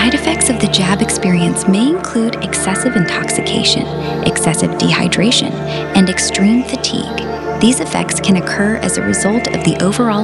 Side effects of the jab experience may include excessive intoxication, excessive dehydration, and extreme fatigue. These effects can occur as a result of the overall